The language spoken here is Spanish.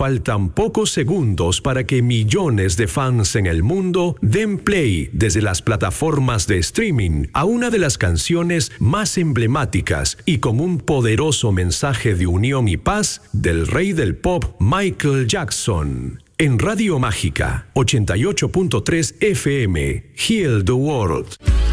Faltan pocos segundos para que millones de fans en el mundo den play desde las plataformas de streaming a una de las canciones más emblemáticas y con un poderoso mensaje de unión y paz del rey del pop Michael Jackson. En Radio Mágica 88.3 FM, Heal the World.